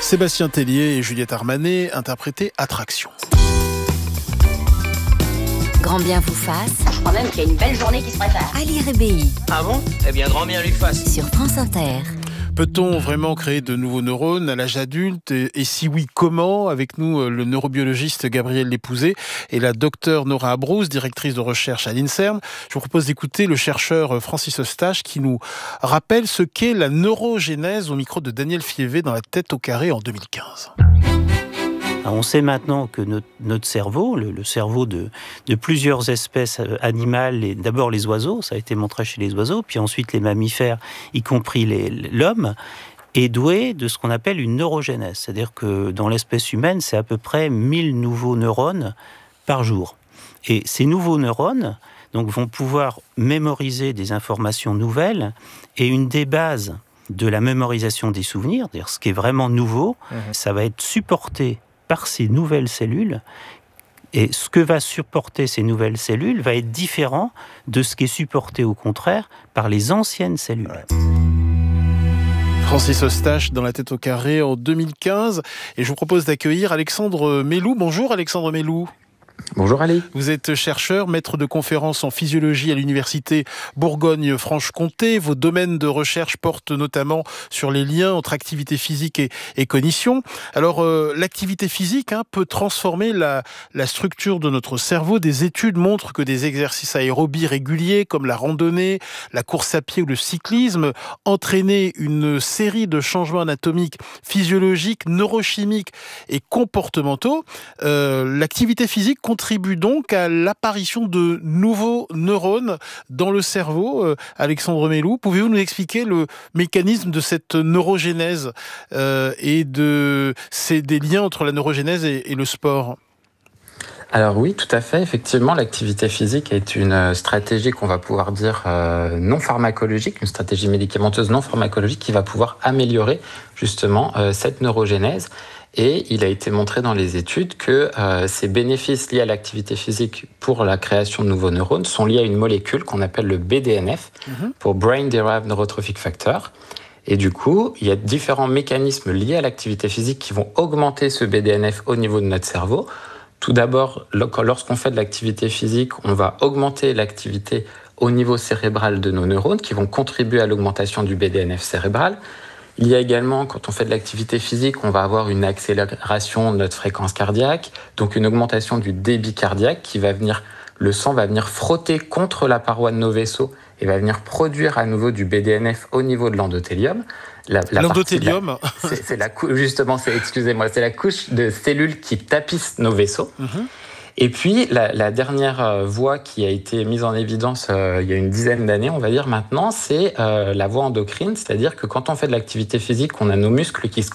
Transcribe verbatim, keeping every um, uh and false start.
Sébastien Tellier et Juliette Armanet interprétaient Attraction. Grand bien vous fasse. Je crois même qu'il y a une belle journée qui se prépare. Ali Rébéi. Ah bon ? Eh bien, grand bien lui fasse. Sur France Inter. Peut-on vraiment créer de nouveaux neurones à l'âge adulte ? Et, et si oui, comment ? Avec nous, le neurobiologiste Gabriel Lépouzé et la docteure Nora Abrousse, directrice de recherche à l'INSERM. Je vous propose d'écouter le chercheur Francis Eustache qui nous rappelle ce qu'est la neurogénèse au micro de Daniel Fievé dans La tête au carré en deux mille quinze. On sait maintenant que notre, notre cerveau, le, le cerveau de, de plusieurs espèces animales, et d'abord les oiseaux, ça a été montré chez les oiseaux, puis ensuite les mammifères, y compris les, l'homme, est doué de ce qu'on appelle une neurogénèse. C'est-à-dire que dans l'espèce humaine, c'est à peu près mille nouveaux neurones par jour. Et ces nouveaux neurones donc, vont pouvoir mémoriser des informations nouvelles, et une des bases de la mémorisation des souvenirs, c'est-à-dire ce qui est vraiment nouveau, mmh. ça va être supporté par ces nouvelles cellules, et ce que va supporter ces nouvelles cellules va être différent de ce qui est supporté au contraire par les anciennes cellules. Ouais. Francis Eustache dans La tête au carré en deux mille quinze, et je vous propose d'accueillir Alexandre Mélou. Bonjour Alexandre Mélou. Bonjour Ali. Vous êtes chercheur, maître de conférences en physiologie à l'université Bourgogne-Franche-Comté. Vos domaines de recherche portent notamment sur les liens entre activité physique et, et cognition. Alors, euh, l'activité physique hein, peut transformer la, la structure de notre cerveau. Des études montrent que des exercices aérobies réguliers, comme la randonnée, la course à pied ou le cyclisme, entraînent une série de changements anatomiques, physiologiques, neurochimiques et comportementaux. Euh, l'activité physique contribue donc à l'apparition de nouveaux neurones dans le cerveau. Euh, Alexandre Mélou, pouvez-vous nous expliquer le mécanisme de cette neurogénèse euh, et de, c'est des liens entre la neurogénèse et, et le sport ? Alors oui, tout à fait. Effectivement, l'activité physique est une stratégie qu'on va pouvoir dire euh, non pharmacologique, une stratégie médicamenteuse non pharmacologique qui va pouvoir améliorer justement euh, cette neurogénèse. Et il a été montré dans les études que euh, ces bénéfices liés à l'activité physique pour la création de nouveaux neurones sont liés à une molécule qu'on appelle le B D N F, mm-hmm. pour Brain Derived Neurotrophic Factor. Et du coup, il y a différents mécanismes liés à l'activité physique qui vont augmenter ce B D N F au niveau de notre cerveau. Tout d'abord, lorsqu'on fait de l'activité physique, on va augmenter l'activité au niveau cérébral de nos neurones qui vont contribuer à l'augmentation du B D N F cérébral. Il y a également, quand on fait de l'activité physique, on va avoir une accélération de notre fréquence cardiaque, donc une augmentation du débit cardiaque qui va venir, le sang va venir frotter contre la paroi de nos vaisseaux et va venir produire à nouveau du B D N F au niveau de l'endothélium. La, la l'endothélium la, c'est, c'est la couche, justement, c'est, excusez-moi, c'est la couche de cellules qui tapissent nos vaisseaux. Mm-hmm. Et puis, la, la dernière voie qui a été mise en évidence euh, il y a une dizaine d'années, on va dire maintenant, c'est euh, la voie endocrine, c'est-à-dire que quand on fait de l'activité physique, on a nos muscles qui se